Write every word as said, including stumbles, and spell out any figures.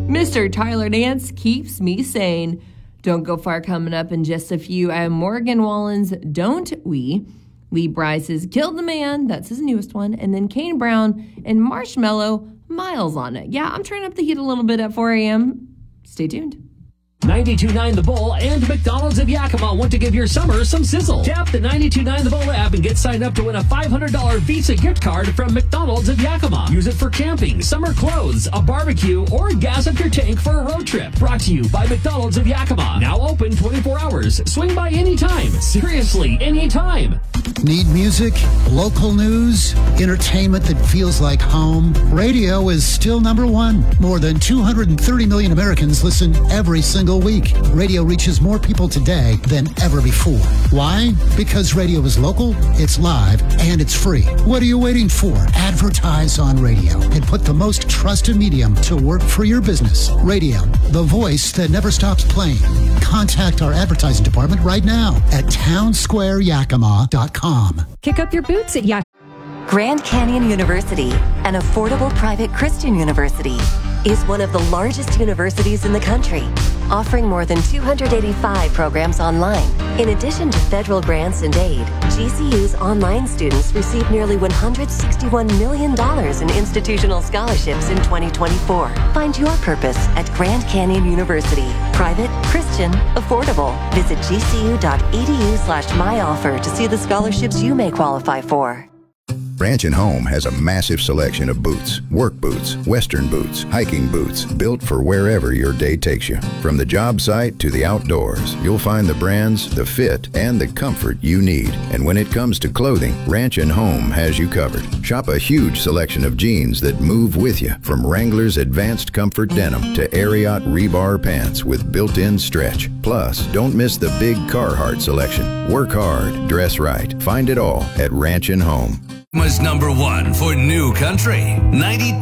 Mister Tyler Dance keeps me sane. Don't go far coming up in just a few. I have Morgan Wallen's Don't We. Lee Bryce's Killed the Man. That's his newest one. And then Kane Brown and Marshmello, Miles on It. Yeah, I'm turning up the heat a little bit at four a.m. Stay tuned. ninety-two point nine The Bull and McDonald's of Yakima want to give your summer some sizzle. Tap the ninety-two point nine The Bull app and get signed up to win a five hundred dollars Visa gift card from McDonald's of Yakima. Use it for camping, summer clothes, a barbecue, or gas up your tank for a road trip. Brought to you by McDonald's of Yakima. Now open twenty-four hours. Swing by anytime. Seriously, anytime. Need music, local news, entertainment that feels like home? Radio is still number one. More than two hundred thirty million Americans listen every single week. Radio reaches more people today than ever before. Why? Because radio is local, it's live, and it's free. What are you waiting for? Advertise on radio and put the most trusted medium to work for your business. Radio, the voice that never stops playing. Contact our advertising department right now at town square yakima dot com. Kick up your boots at Yakima. Grand Canyon University, an affordable private Christian university, is one of the largest universities in the country, offering more than two hundred eighty-five programs online. In addition to federal grants and aid, G C U's online students received nearly one hundred sixty-one million dollars in institutional scholarships in twenty twenty-four. Find your purpose at Grand Canyon University. Private, Christian, affordable. Visit gcu.edu slash myoffer to see the scholarships you may qualify for. Ranch and Home has a massive selection of boots, work boots, western boots, hiking boots, built for wherever your day takes you. From the job site to the outdoors, you'll find the brands, the fit, and the comfort you need. And when it comes to clothing, Ranch and Home has you covered. Shop a huge selection of jeans that move with you, from Wrangler's advanced comfort denim to Ariat rebar pants with built-in stretch. Plus, don't miss the big Carhartt selection. Work hard, dress right. Find it all at Ranch and Home. Was number one for new country, ninety-two